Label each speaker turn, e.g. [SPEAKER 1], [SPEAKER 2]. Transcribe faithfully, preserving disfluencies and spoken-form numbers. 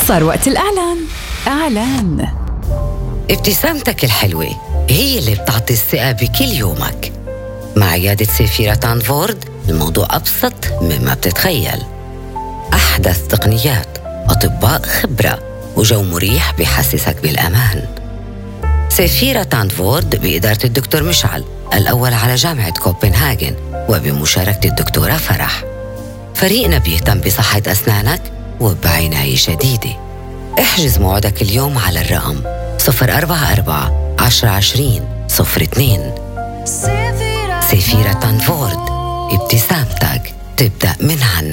[SPEAKER 1] صار وقت الإعلان. إعلان.
[SPEAKER 2] ابتسامتك الحلوة هي اللي بتعطي الثقة بكل يومك. مع عيادة سيفيرا تانفورد الموضوع أبسط مما بتتخيل. أحدث تقنيات، أطباء خبرة، وجو مريح بيحسسك بالأمان. سيفيرا تانفورد بإدارة الدكتور مشعل الأول على جامعة كوبنهاجن وبمشاركة الدكتورة فرح. فريقنا بيهتم بصحة أسنانك وبعناية شديدة. احجز موعدك اليوم على الرقم صفر أربعة أربعة عشرة عشرين صفر اثنين. سيفيرا تانفورد، ابتسامتك تبدأ من عنا.